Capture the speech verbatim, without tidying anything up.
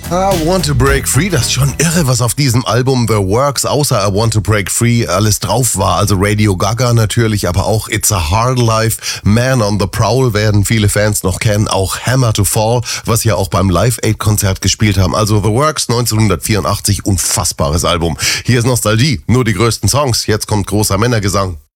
I Want to Break Free, das ist schon irre, was auf diesem Album The Works außer I Want to Break Free alles drauf war. Also Radio Gaga natürlich, aber auch It's a Hard Life, Man on the Prowl werden viele Fans noch kennen, auch Hammer to Fall, was ja auch beim Live Aid Konzert gespielt haben. Also The Works neunzehnhundertvierundachtzig, unfassbares Album. Hier ist Nostalgie, nur die größten Songs, jetzt kommt großer Männergesang.